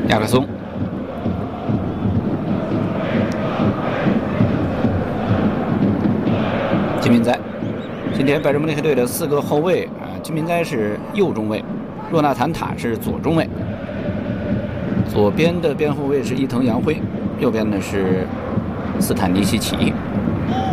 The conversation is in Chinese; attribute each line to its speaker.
Speaker 1: 亚克松。金敏哉，今天拜仁慕尼黑队的4个后卫金敏哉是右中卫，若纳坦塔是左中卫，左边的边后卫是伊藤洋辉，右边呢是斯坦尼西奇。